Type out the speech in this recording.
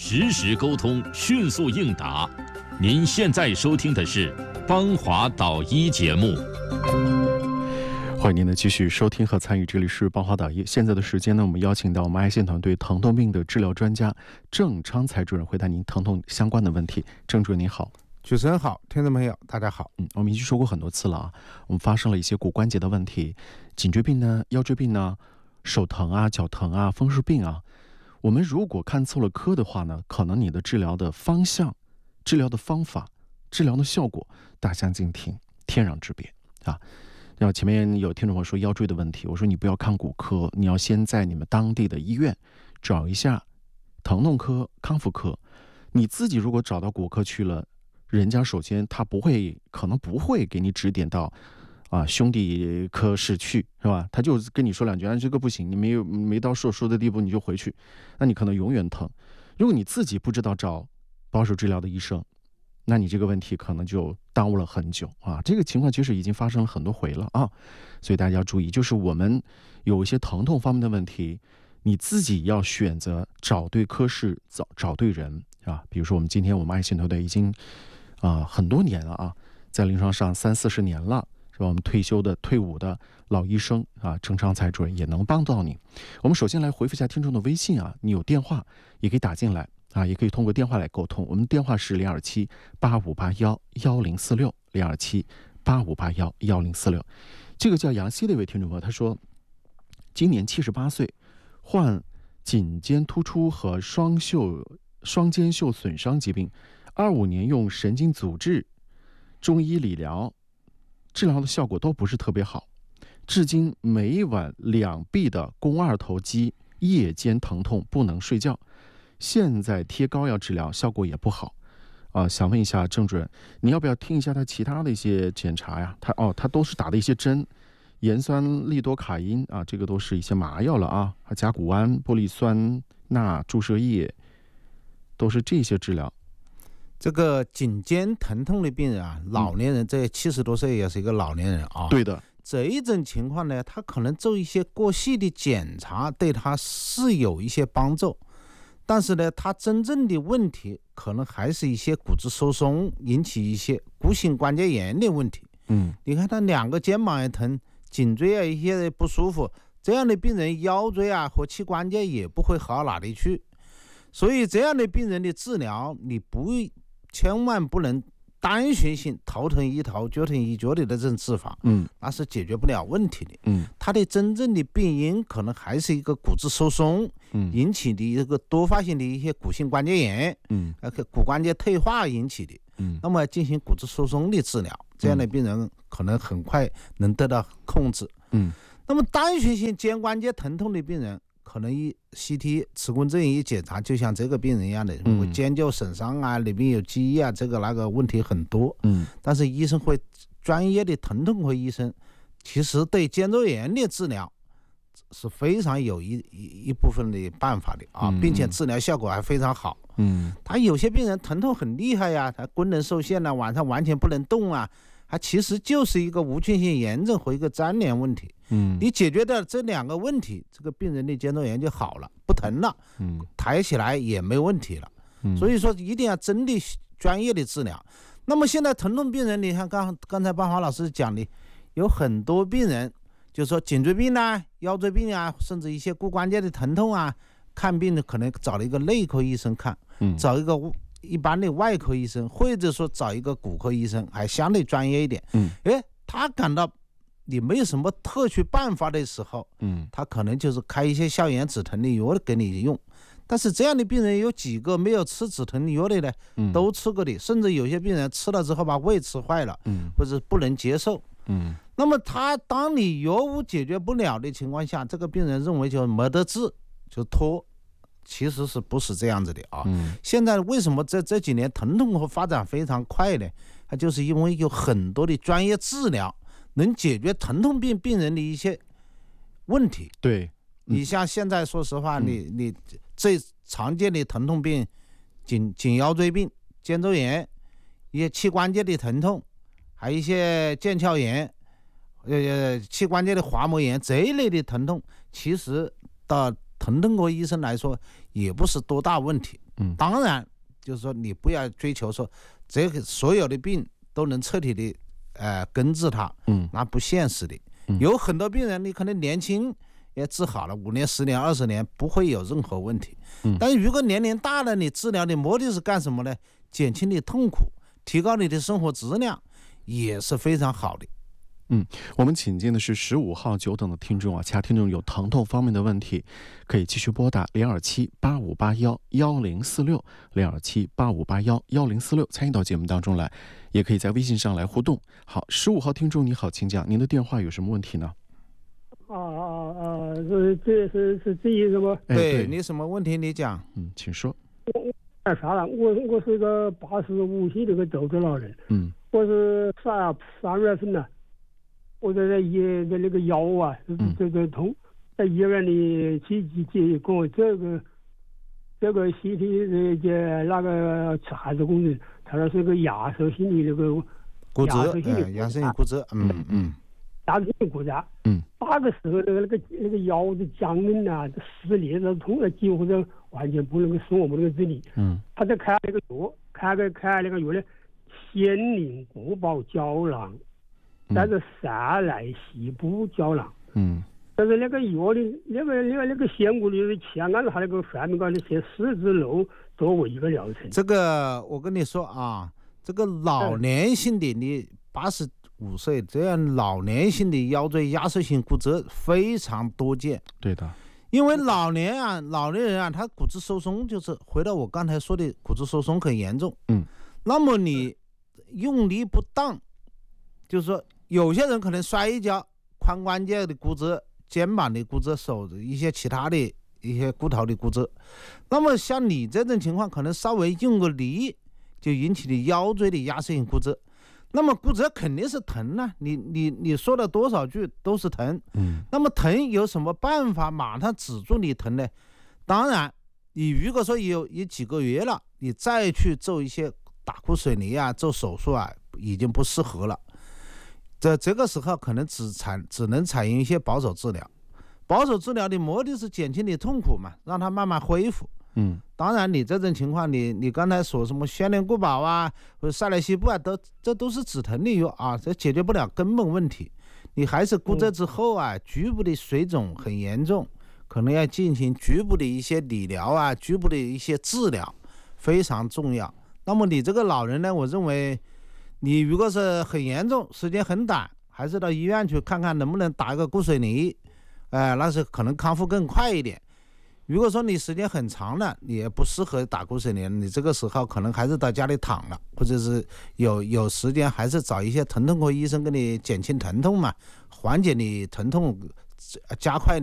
实时沟通，迅速应答。您现在收听的是邦华导医节目。 欢迎您的继续收听和参与，这里是邦华导医。现在的时间呢，我们邀请到我们爱线团队疼痛病的治疗专家郑昌才主任回答您疼痛相关的问题。郑主任您好。 主持人好，听众朋友大家好。 我们已经说过很多次了啊，我们发生了一些骨关节的问题，颈椎病呢、腰椎病呢、手疼啊、脚疼啊、风湿病啊。我们如果看错了科的话呢，可能你的治疗的方向、治疗的方法、治疗的效果大相径庭，天壤之别啊。然后前面有听众朋友说腰椎的问题，我说你不要看骨科，你要先在你们当地的医院找一下疼痛科、康复科。你自己如果找到骨科去了，人家首先他可能不会给你指点到兄弟科室去，是吧？他就跟你说两句，这个不行，你没到手术的地步你就回去，那你可能永远疼。如果你自己不知道找保守治疗的医生，那你这个问题可能就耽误了很久啊。这个情况其实已经发生了很多回了啊，所以大家要注意，就是我们有一些疼痛方面的问题，你自己要选择找对科室，找对人啊。比如说我们爱心团队已经很多年了啊，在临床上30-40年了，是吧？我们退伍的老医生啊，郑昌才主任也能帮到你。我们首先来回复一下听众的微信啊，你有电话也可以打进来啊，也可以通过电话来沟通。我们电话是0278811046，0278811046。这个叫杨希的一位听众朋友，他说今年78岁，患颈肩突出和双肩袖损伤疾病，25年用神经阻滞、中医理疗治疗的效果都不是特别好，至今每晚两臂的肱二头肌夜间疼痛，不能睡觉。现在贴膏药治疗效果也不好想问一下郑主任，你要不要听一下他其他的一些检查呀？他都是打的一些针，盐酸利多卡因啊，这个都是一些麻药了啊，甲钴胺、玻璃酸钠注射液，都是这些治疗。 这个颈肩疼痛的病人啊，老年人，这70多岁也是一个老年人啊。 对的。 这一种情况呢，他可能做一些过细的检查，对他是有一些帮助。但是呢，他真正的问题可能还是一些骨质疏松引起一些骨性关节炎的问题。你看他两个肩膀也疼，颈椎啊一些不舒服，这样的病人腰椎啊和膝关节也不会好到哪里去。所以这样的病人的治疗，你千万不能单循性头疼一头脚疼一脚的这种治法，那是解决不了问题的。他的真正的病因可能还是一个骨质疏松引起的一个多发性的一些骨性关节炎，骨关节退化引起的。那么进行骨质疏松的治疗，这样的病人可能很快能得到控制。那么单循性肩关节疼痛的病人，可能一 CT 磁共振一检查，就像这个病人一样的，肩就损伤啊，里面有积液啊，这个那个问题很多。但是医生会专业的疼痛科医生，其实对肩周炎的治疗是非常有一部分的办法的啊，并且治疗效果还非常好。他有些病人疼痛很厉害呀，他功能受限了，晚上完全不能动啊，它其实就是一个无菌性炎症和一个粘连问题。你解决掉这两个问题，这个病人的肩周炎就好了，不疼了，抬起来也没问题了。所以说一定要针对专业的治疗。那么现在疼痛病人，你看刚才邦华老师讲的，有很多病人就说颈椎病啊、腰椎病啊，甚至一些骨关节的疼痛啊，看病的可能找了一个内科医生看，找一个一般的外科医生，或者说找一个骨科医生，还相对专业一点。他感到你没有什么特殊办法的时候，他可能就是开一些消炎止疼的药给你用。但是这样的病人有几个没有吃止疼药的呢？都吃过的，甚至有些病人吃了之后把胃吃坏了，或者不能接受。那么当你药物解决不了的情况下，这个病人认为就没得治，就拖。其实是不是这样子的啊？现在为什么这几年疼痛和发展非常快呢？它就是因为有很多的专业治疗能解决疼痛病人的一些问题。 对， 你像现在说实话，你最常见的疼痛病，颈腰椎病、肩周炎、一些膝关节的疼痛，还有一些腱鞘炎、膝关节的滑膜炎这一类的疼痛，其实到疼痛科医生来说也不是多大问题， 当然就是说你不要追求说这个所有的病都能彻底的根治它，那不现实的。有很多病人你可能年轻也治好了，5年、10年、20年不会有任何问题。但是如果年龄大了，你治疗的目的是干什么呢？减轻你痛苦，提高你的生活质量，也是非常好的。 我们请进的是15号久等的听众啊，其他听众有疼痛方面的问题，可以继续拨打027-8581-1046，027-8581-1046参与到节目当中来，也可以在微信上来互动。好，15号听众你好，请讲，您的电话有什么问题呢？ 是这意思吗？ 对，你什么问题你讲。 请说。 干啥了？我是一个85岁的一个走着老人。我是3月份呢，我在那个腰啊，这痛，在医院里去跟我这个西体的那个孩子工人，他说是个压缩性的那个骨折，压缩性骨折， 压缩性骨折，那个时候那个腰的僵硬啊，撕裂的痛的几乎是完全不能够使我们那个自理。他在开那个药，开那个药呢，先令固保胶囊，带着3来西部胶囊。但是那个药的那个仙骨里前按他那个范明稿的写4支瘘作为一个疗程。 这个我跟你说啊，这个老年性的你85岁这样老年性的腰椎压缩性骨折非常多见。 对的， 因为老年人啊，他骨质疏松，就是回到我刚才说的骨质疏松很严重。那么你用力不当，就是说有些人可能摔一跤，髋关节的骨折、肩膀的骨折、手的一些其他的一些骨头的骨折。那么像你这种情况，可能稍微用个力就引起的腰椎的压缩性骨折。那么骨折肯定是疼啊，你说了多少句都是疼。那么疼有什么办法马上止住你疼呢？当然，你如果说有几个月了，你再去做一些打骨水泥啊、做手术啊，已经不适合了。这个时候可能只能采用一些保守治疗。保守治疗的目的是减轻你痛苦嘛，让它慢慢恢复。当然你这种情况，你刚才说什么先令固保啊或者赛来西布啊，这都是止疼的药啊，这解决不了根本问题。你还是骨折之后啊，局部的水肿很严重，可能要进行局部的一些理疗啊，局部的一些治疗非常重要。那么你这个老人呢，我认为你如果是很严重，时间很短，还是到医院去看看能不能打一个骨水泥，那是可能康复更快一点。如果说你时间很长了，你也不适合打骨水泥，你这个时候可能还是到家里躺了，或者是有时间还是找一些疼痛科医生给你减轻疼痛嘛，缓解你疼痛，加快你